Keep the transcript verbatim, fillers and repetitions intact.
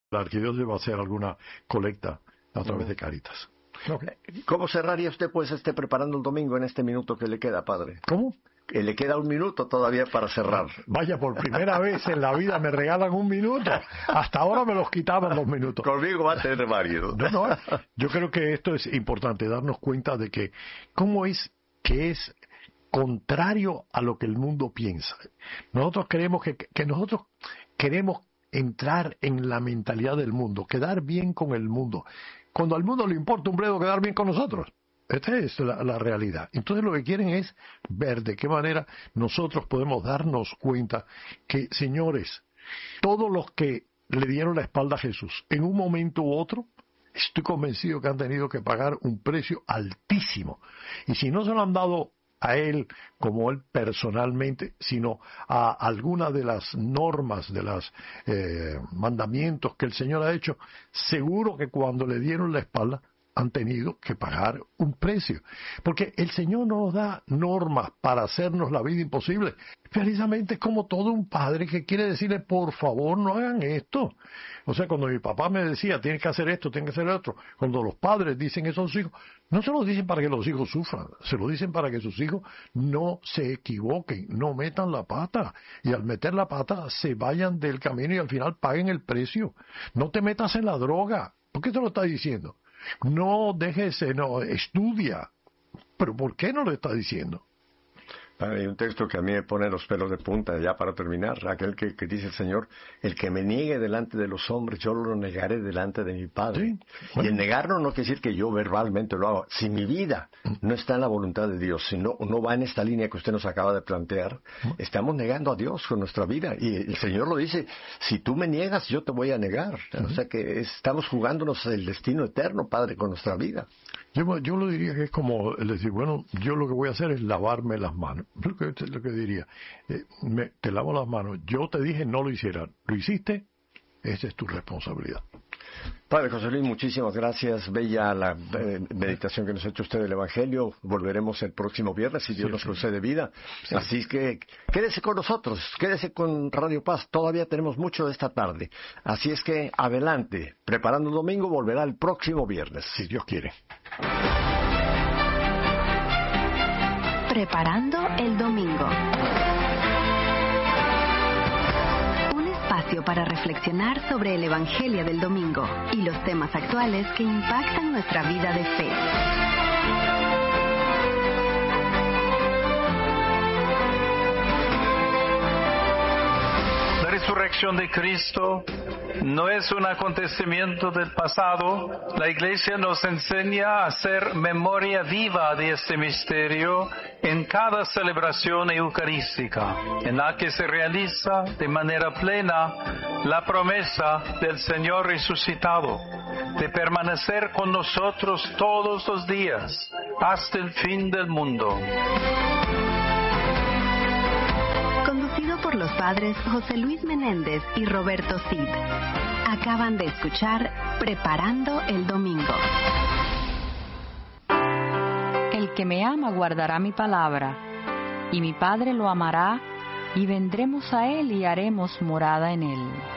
la arquidiócesis va a hacer alguna colecta a través uh-huh. de Cáritas. Okay. ¿Cómo cerraría usted pues este preparando el domingo en este minuto que le queda, padre? ¿Cómo? Que le queda un minuto todavía para cerrar. Vaya, por primera vez en la vida me regalan un minuto. Hasta ahora me los quitaban los minutos. Conmigo va a tener varios. No, no, yo creo que esto es importante, darnos cuenta de que cómo es que es contrario a lo que el mundo piensa. Nosotros queremos que, que nosotros queremos entrar en la mentalidad del mundo, quedar bien con el mundo. Cuando al mundo le importa un bledo quedar bien con nosotros. Esta es la, la realidad. Entonces lo que quieren es ver de qué manera nosotros podemos darnos cuenta que, señores, todos los que le dieron la espalda a Jesús en un momento u otro, estoy convencido que han tenido que pagar un precio altísimo. Y si no se lo han dado a él como él personalmente, sino a alguna de las normas, de los eh, mandamientos que el Señor ha hecho, seguro que cuando le dieron la espalda han tenido que pagar un precio. Porque el Señor no nos da normas para hacernos la vida imposible. Precisamente es como todo un padre que quiere decirle, por favor, no hagan esto. O sea, cuando mi papá me decía, tienes que hacer esto, tienes que hacer otro, cuando los padres dicen eso a sus hijos, no se lo dicen para que los hijos sufran, se lo dicen para que sus hijos no se equivoquen, no metan la pata. Y al meter la pata, se vayan del camino y al final paguen el precio. No te metas en la droga. ¿Por qué te lo está diciendo? No dejes, no, estudia. ¿Pero por qué no lo está diciendo? Hay un texto que a mí me pone los pelos de punta, ya para terminar, aquel que, que dice el Señor, el que me niegue delante de los hombres, yo lo negaré delante de mi Padre. Sí, bueno. Y el negarlo no quiere decir que yo verbalmente lo hago. Si mi vida no está en la voluntad de Dios, si no, no va en esta línea que usted nos acaba de plantear, estamos negando a Dios con nuestra vida. Y el Señor lo dice, si tú me niegas, yo te voy a negar. Uh-huh. O sea que estamos jugándonos el destino eterno, Padre, con nuestra vida. Yo, yo lo diría que es como decir, bueno, yo lo que voy a hacer es lavarme las manos. Lo que, lo que diría, eh, me, te lavo las manos. Yo te dije no lo hicieras. ¿Lo hiciste? Esa es tu responsabilidad. Padre José Luis, muchísimas gracias. Bella la eh, meditación que nos ha hecho usted del Evangelio. Volveremos el próximo viernes, si Dios sí, nos sí. concede vida. Sí. Así es que quédese con nosotros, quédese con Radio Paz. Todavía tenemos mucho de esta tarde. Así es que adelante. Preparando el domingo volverá el próximo viernes, si Dios quiere. Preparando el domingo. Un espacio para reflexionar sobre el Evangelio del domingo y los temas actuales que impactan nuestra vida de fe. La resurrección de Cristo no es un acontecimiento del pasado. La Iglesia nos enseña a hacer memoria viva de este misterio en cada celebración eucarística, en la que se realiza de manera plena la promesa del Señor resucitado de permanecer con nosotros todos los días hasta el fin del mundo. Conducido por los padres José Luis Menéndez y Roberto Cid. Acaban de escuchar Preparando el Domingo. El que me ama guardará mi palabra, y mi Padre lo amará, y vendremos a él y haremos morada en él.